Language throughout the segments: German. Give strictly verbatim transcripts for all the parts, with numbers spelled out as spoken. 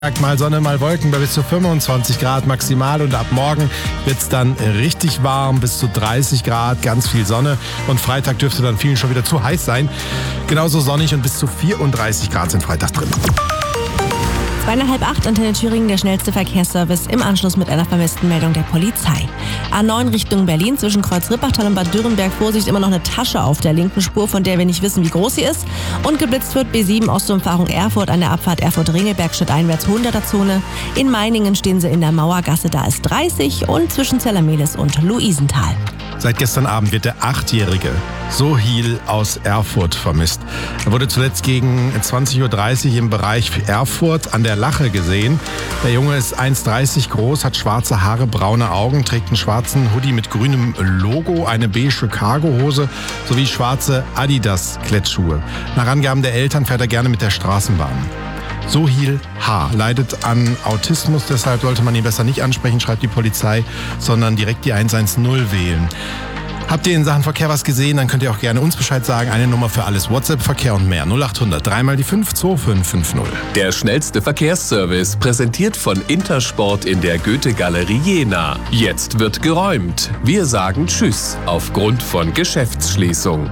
Mal Sonne, mal Wolken bei bis zu fünfundzwanzig Grad maximal und ab morgen wird es dann richtig warm, bis zu dreißig Grad, ganz viel Sonne und Freitag dürfte dann vielen schon wieder zu heiß sein. Genauso sonnig und bis zu vierunddreißig Grad sind Freitag drin. Zweieinhalb acht, Antenne Thüringen, der schnellste Verkehrsservice im Anschluss mit einer vermissten Meldung der Polizei. A neun Richtung Berlin zwischen Kreuz Rippachtal und Bad Dürrenberg. Vorsicht, immer noch eine Tasche auf der linken Spur, von der wir nicht wissen, wie groß sie ist. Und geblitzt wird B sieben Ostumfahrung Erfurt an der Abfahrt Erfurt-Ringelberg stadteinwärts hunderter Zone. In Meiningen stehen sie in der Mauergasse, da ist dreißig und zwischen Zellermelis und Luisenthal. Seit gestern Abend wird der Achtjährige Sohil aus Erfurt vermisst. Er wurde zuletzt gegen zwanzig Uhr dreißig im Bereich Erfurt an der Lache gesehen. Der Junge ist eins Komma dreißig groß, hat schwarze Haare, braune Augen, trägt einen schwarzen Hoodie mit grünem Logo, eine beige Cargohose sowie schwarze Adidas-Klettschuhe. Nach Angaben der Eltern fährt er gerne mit der Straßenbahn. Sohil H. leidet an Autismus, deshalb sollte man ihn besser nicht ansprechen, schreibt die Polizei, sondern direkt die eins eins null wählen. Habt ihr in Sachen Verkehr was gesehen, dann könnt ihr auch gerne uns Bescheid sagen. Eine Nummer für alles, WhatsApp, Verkehr und mehr. null achthundert, dreimal die fünf, zwei fünf fünf null. Der schnellste Verkehrsservice, präsentiert von Intersport in der Goethe-Galerie Jena. Jetzt wird geräumt. Wir sagen Tschüss aufgrund von Geschäftsschließung.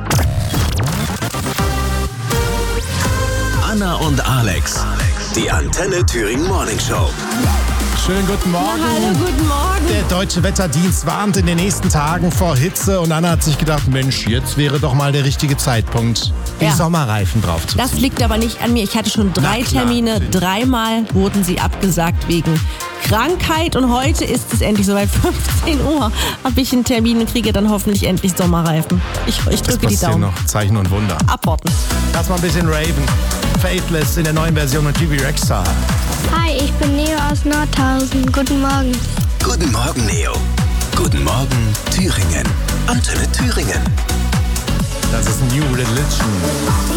Anna und Alex, die Antenne Thüringen Morning Show. Schönen guten Morgen. Na, hallo, guten Morgen. Der Deutsche Wetterdienst warnt in den nächsten Tagen vor Hitze und Anna hat sich gedacht, Mensch, jetzt wäre doch mal der richtige Zeitpunkt, die Ja. Sommerreifen draufzuziehen. Das liegt aber nicht an mir. Ich hatte schon drei Na klar, Termine, natürlich. dreimal wurden sie abgesagt wegen Krankheit und heute ist es endlich soweit. fünfzehn Uhr habe ich einen Termin und kriege dann hoffentlich endlich Sommerreifen. Ich, ich Es drücke die passieren Daumen. noch Zeichen und Wunder. Abwarten. Lass mal ein bisschen raven. Faithless in der neuen Version mit T V Rexstar. Hi, ich bin Neo aus Nordhausen. Guten Morgen. Guten Morgen, Neo. Guten Morgen, Thüringen. Antenne Thüringen. Das ist New Religion.